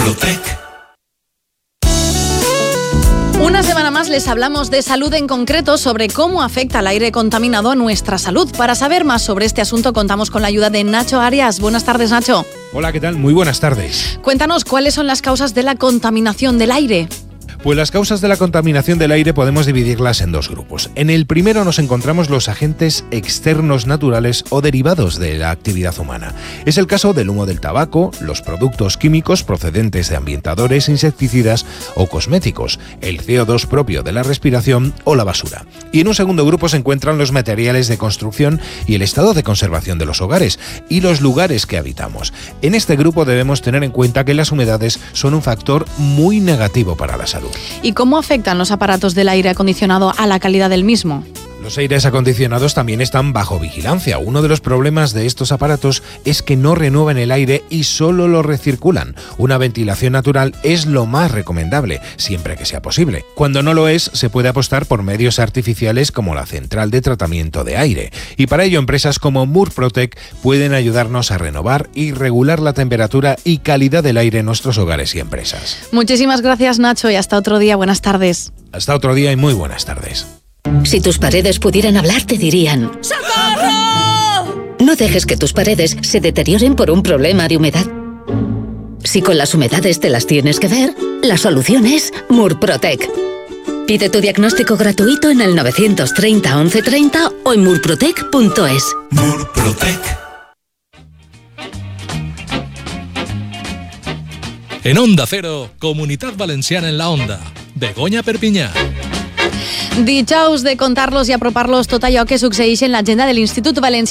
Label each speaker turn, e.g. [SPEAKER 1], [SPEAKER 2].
[SPEAKER 1] Murprotec.
[SPEAKER 2] Una semana más les hablamos de salud, en concreto sobre cómo afecta el aire contaminado a nuestra salud. Para saber más sobre este asunto contamos con la ayuda de Nacho Arias. Buenas tardes, Nacho.
[SPEAKER 3] Hola, ¿qué tal? Muy buenas tardes.
[SPEAKER 2] Cuéntanos cuáles son las causas de la contaminación del aire.
[SPEAKER 3] Pues las causas de la contaminación del aire podemos dividirlas en dos grupos. En el primero nos encontramos los agentes externos naturales o derivados de la actividad humana. Es el caso del humo del tabaco, los productos químicos procedentes de ambientadores, insecticidas o cosméticos, el CO2 propio de la respiración o la basura. Y en un segundo grupo se encuentran los materiales de construcción y el estado de conservación de los hogares y los lugares que habitamos. En este grupo debemos tener en cuenta que las humedades son un factor muy negativo para la salud.
[SPEAKER 2] ¿Y cómo afectan los aparatos del aire acondicionado a la calidad del mismo?
[SPEAKER 3] Los aires acondicionados también están bajo vigilancia. Uno de los problemas de estos aparatos es que no renuevan el aire y solo lo recirculan. Una ventilación natural es lo más recomendable, siempre que sea posible. Cuando no lo es, se puede apostar por medios artificiales como la central de tratamiento de aire. Y para ello, empresas como Murprotec pueden ayudarnos a renovar y regular la temperatura y calidad del aire en nuestros hogares y empresas.
[SPEAKER 2] Muchísimas gracias, Nacho, y hasta otro día. Buenas tardes.
[SPEAKER 3] Hasta otro día y muy buenas tardes.
[SPEAKER 4] Si tus paredes pudieran hablar, te dirían:
[SPEAKER 2] ¡Socorro!
[SPEAKER 4] No dejes que tus paredes se deterioren por un problema de humedad. Si con las humedades te las tienes que ver, la solución es Murprotec. Pide tu diagnóstico gratuito en el 930 1130 o en murprotec.es.
[SPEAKER 1] Murprotec.
[SPEAKER 5] En Onda Cero, Comunitat Valenciana en la Onda. Begoña Perpinyà.
[SPEAKER 2] Dijous de contar-los i apropar-los tot allò que succeeix en l'agenda de l'Institut Valencià